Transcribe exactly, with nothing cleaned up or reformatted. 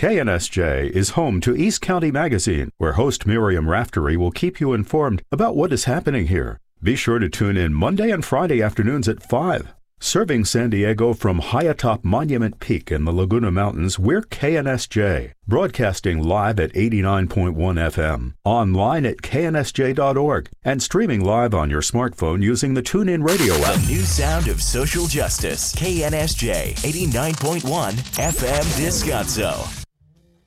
K N S J is home to East County Magazine, where host Miriam Raftery will keep you informed about what is happening here. Be sure to tune in Monday and Friday afternoons at five. Serving San Diego from high atop Monument Peak in the Laguna Mountains, we're K N S J, broadcasting live at eighty-nine point one F M, online at K N S J dot org, and streaming live on your smartphone using the TuneIn Radio app. The new sound of social justice. K N S J, eighty-nine point one F M Descanso.